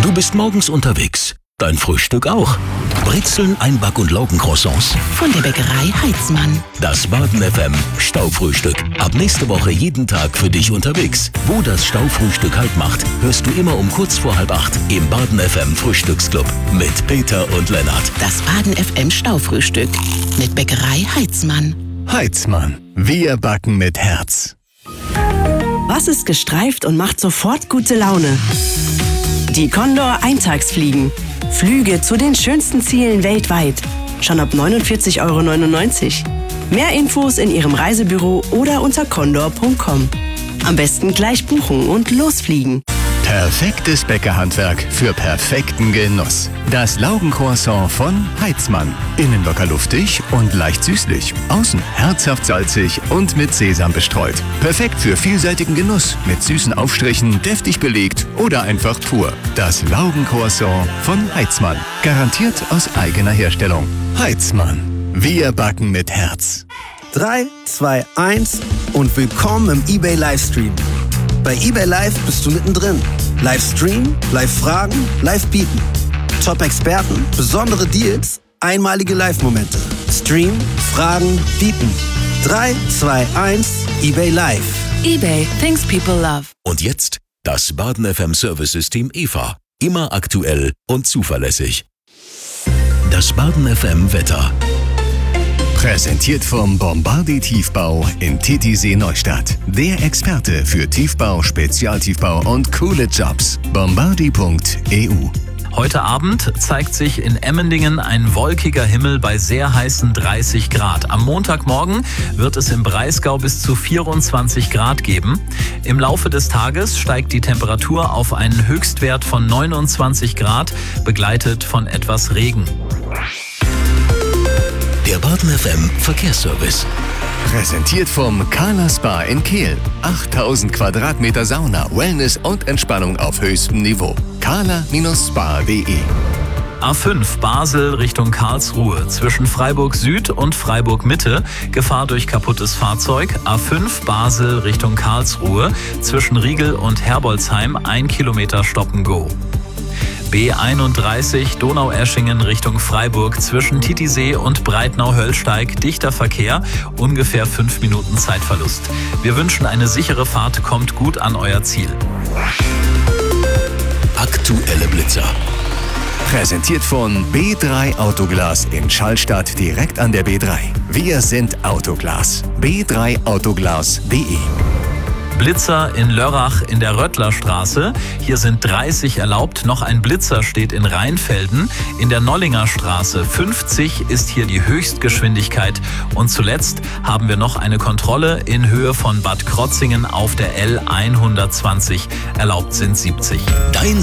Du bist morgens unterwegs. Dein Frühstück auch. Brezeln, Einback- und Laugencroissants. Von der Bäckerei Heitzmann. Das Baden FM Staufrühstück. Ab nächste Woche jeden Tag für dich unterwegs. Wo das Staufrühstück Halt macht, hörst du immer um kurz vor 7:30 im Baden FM Frühstücksclub mit Peter und Lennart. Das Baden FM Staufrühstück mit Bäckerei Heitzmann. Heitzmann. Wir backen mit Herz. Was ist gestreift und macht sofort gute Laune? Die Condor Eintagsfliegen. Flüge zu den schönsten Zielen weltweit. Schon ab 49,99 €. Mehr Infos in Ihrem Reisebüro oder unter condor.com. Am besten gleich buchen und losfliegen. Perfektes Bäckerhandwerk für perfekten Genuss. Das Laugencroissant von Heitzmann. Innen locker luftig und leicht süßlich. Außen herzhaft salzig und mit Sesam bestreut. Perfekt für vielseitigen Genuss. Mit süßen Aufstrichen, deftig belegt oder einfach pur. Das Laugencroissant von Heitzmann. Garantiert aus eigener Herstellung. Heitzmann. Wir backen mit Herz. 3, 2, 1 und willkommen im eBay Livestream. Bei eBay Live bist du mittendrin. Live streamen, live fragen, live bieten. Top-Experten, besondere Deals, einmalige Live-Momente. Stream, fragen, bieten. 3, 2, 1, eBay Live. eBay, things people love. Und jetzt das Baden FM Service-System EVA. Immer aktuell und zuverlässig. Das Baden FM Wetter. Präsentiert vom Bombardier Tiefbau in Titisee Neustadt. Der Experte für Tiefbau, Spezialtiefbau und coole Jobs. Bombardier.eu. Heute Abend zeigt sich in Emmendingen ein wolkiger Himmel bei sehr heißen 30 Grad. Am Montagmorgen wird es im Breisgau bis zu 24 Grad geben. Im Laufe des Tages steigt die Temperatur auf einen Höchstwert von 29 Grad, begleitet von etwas Regen. Der Baden FM Verkehrsservice. Präsentiert vom Carla Spa in Kehl. 8000 Quadratmeter Sauna, Wellness und Entspannung auf höchstem Niveau. carla-spa.de. A5 Basel Richtung Karlsruhe. Zwischen Freiburg Süd und Freiburg Mitte Gefahr durch kaputtes Fahrzeug. A5 Basel Richtung Karlsruhe. Zwischen Riegel und Herbolzheim 1 Kilometer Stop-and-Go. B31 Donaueschingen Richtung Freiburg zwischen Titisee und Breitnau-Höllsteig dichter Verkehr, ungefähr 5 Minuten Zeitverlust. Wir wünschen eine sichere Fahrt, kommt gut an euer Ziel. Aktuelle Blitzer. Präsentiert von B3 Autoglas in Schallstadt direkt an der B3. Wir sind Autoglas. b3autoglas.de. Blitzer in Lörrach in der Röttlerstraße. Hier sind 30 erlaubt. Noch ein Blitzer steht in Rheinfelden. In der Nollinger Straße 50 ist hier die Höchstgeschwindigkeit. Und zuletzt haben wir noch eine Kontrolle in Höhe von Bad Krotzingen auf der L120. Erlaubt sind 70. Dein